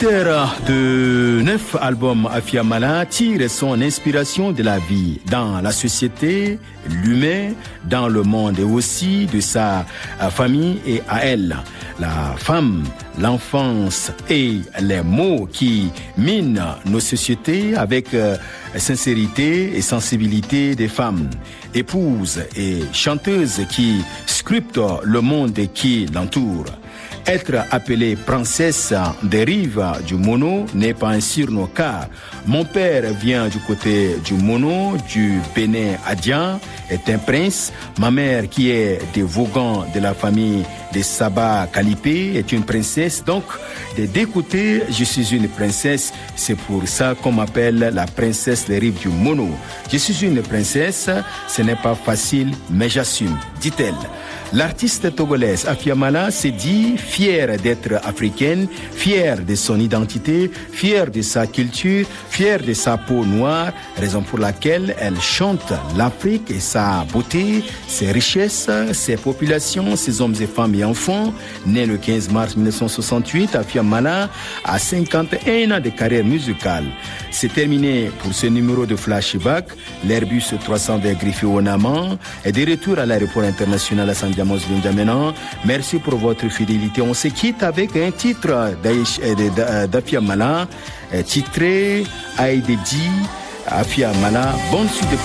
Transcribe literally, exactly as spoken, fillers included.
L'auteur de neuf albums, Afia Mala, tire son inspiration de la vie dans la société, l'humain, dans le monde et aussi de sa famille et à elle. La femme, l'enfance et les mots qui minent nos sociétés avec euh, sincérité et sensibilité des femmes, épouses et chanteuses qui sculptent le monde qui l'entoure. Être appelée princesse des rives du Mono n'est pas un surnom car mon père vient du côté du Mono, du Bénin Adian, est un prince. Ma mère qui est des Vogons de la famille des Saba Kalipé est une princesse. Donc, des deux côtés, je suis une princesse. C'est pour ça qu'on m'appelle la princesse des rives du Mono. Je suis une princesse, ce n'est pas facile, mais j'assume, dit-elle. L'artiste togolaise Afia Mala s'est dit fière d'être africaine, fière de son identité, fière de sa culture, fière de sa peau noire, raison pour laquelle elle chante l'Afrique et sa beauté, ses richesses, ses populations, ses hommes et femmes et enfants. Né le quinze mars mille neuf cent soixante-huit, Afia Mala a cinquante et un ans de carrière musicale. C'est terminé pour ce numéro de Flashback. L'Airbus trois cent vingt griffé au Naman est de retour à l'aéroport international à San Diamos Vindamena. Merci pour votre fidélité. On se quitte avec un titre d'Afia Mala, titré Aïdedi Afia Mala. Bonne suite de